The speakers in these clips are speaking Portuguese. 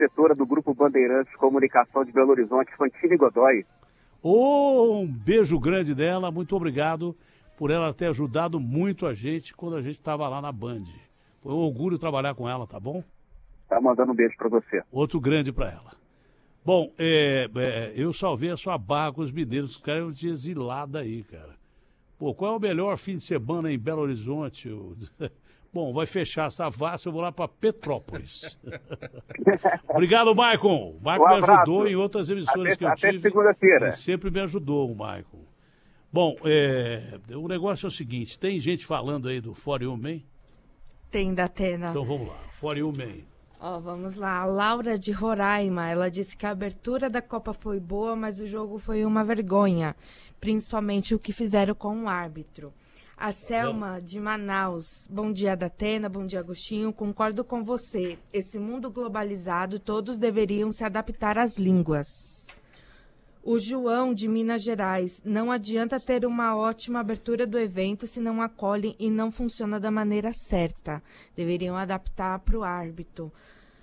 diretora do Grupo Bandeirantes Comunicação de Belo Horizonte, Fantine Godoy. Um beijo grande dela, muito obrigado por ela ter ajudado muito a gente quando a gente estava lá na Band. Foi um orgulho trabalhar com ela, tá bom? Tá mandando um beijo para você. Outro grande para ela. Bom, eu salvei a sua barra com os mineiros, os caras de exilada aí, cara. Pô, qual é o melhor fim de semana em Belo Horizonte? Bom, vai fechar essa Savassi, eu vou lá para Petrópolis. Obrigado, Maicon. O Maicon me ajudou em outras emissoras que eu tive. Até segunda-feira. Ele sempre me ajudou, o Maicon. Bom, o negócio é o seguinte, tem gente falando aí do For You Man? Tem, Datena. Então vamos lá, For You Man. Vamos lá. A Laura de Roraima, ela disse que a abertura da Copa foi boa, mas o jogo foi uma vergonha. Principalmente o que fizeram com o árbitro. A Selma de Manaus. Bom dia, Datena. Bom dia, Agostinho. Concordo com você. Esse mundo globalizado, todos deveriam se adaptar às línguas. O João de Minas Gerais. Não adianta ter uma ótima abertura do evento se não acolhem e não funciona da maneira certa. Deveriam adaptar para o árbitro.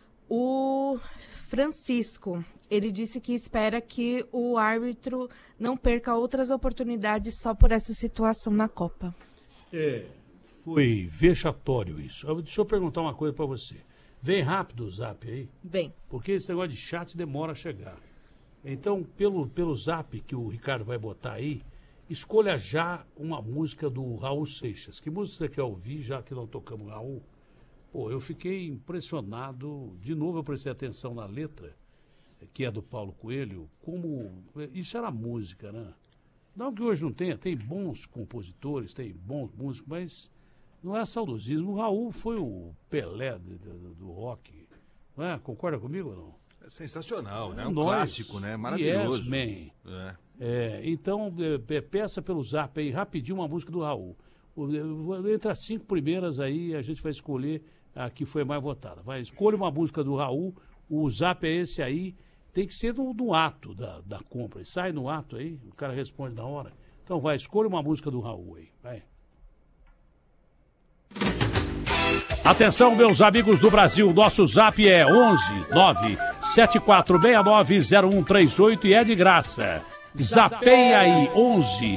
O Francisco, ele disse que espera que o árbitro não perca outras oportunidades só por essa situação na Copa. Foi vexatório isso. Deixa eu perguntar uma coisa para você. Vem rápido o zap aí? Vem. Porque esse negócio de chat demora a chegar. Então, pelo zap que o Ricardo vai botar aí, escolha já uma música do Raul Seixas. Que música você quer ouvir, já que não tocamos Raul? Pô, eu fiquei impressionado. De novo eu prestei atenção na letra, que é do Paulo Coelho, como... Isso era música, né? Não que hoje não tenha, tem bons compositores, tem bons músicos, mas não é saudosismo. O Raul foi o Pelé do rock. Não é? Concorda comigo ou não? É sensacional, né? Um clássico, né? Maravilhoso. Yes, man. Então, peça pelo zap aí, rapidinho, uma música do Raul. Entre as 5 primeiras aí, a gente vai escolher a que foi mais votada. Escolha uma música do Raul, o zap é esse aí, tem que ser no ato da compra. Sai no ato aí, o cara responde na hora. Então escolha uma música do Raul aí, vai. Atenção, meus amigos do Brasil, nosso zap é 11 974690138 e é de graça. Zapeia aí, 11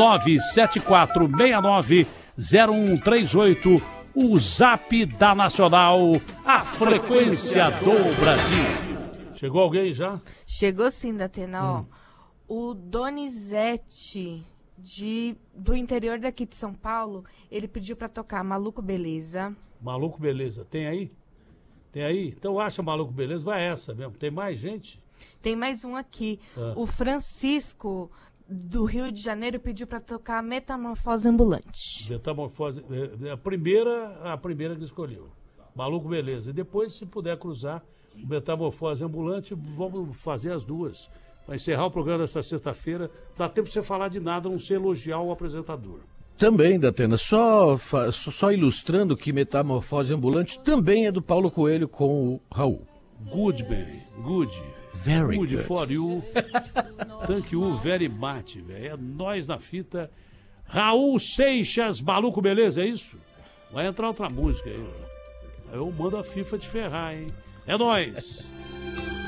974690138, o zap da Nacional, a frequência do Brasil. Chegou alguém já? Chegou sim, Datena. O Donizete, do interior daqui de São Paulo, ele pediu para tocar Maluco Beleza. Maluco Beleza, tem aí? Tem aí? Então acha Maluco Beleza, vai essa mesmo. Tem mais gente? Tem mais um aqui. O Francisco, do Rio de Janeiro, pediu para tocar Metamorfose Ambulante. Metamorfose, a primeira que ele escolheu. Maluco Beleza. E depois, se puder cruzar o Metamorfose Ambulante, vamos fazer as duas. Vai encerrar o programa dessa sexta-feira. Dá tempo de você falar de nada, não se elogiar o apresentador. Também, Datena, só ilustrando que Metamorfose Ambulante também é do Paulo Coelho com o Raul. Good, man. Good. Very good. Good for you. Thank you very much, velho. É nós na fita. Raul Seixas, Maluco Beleza, é isso? Vai entrar outra música aí. Eu mando a FIFA te ferrar, hein? É nóis.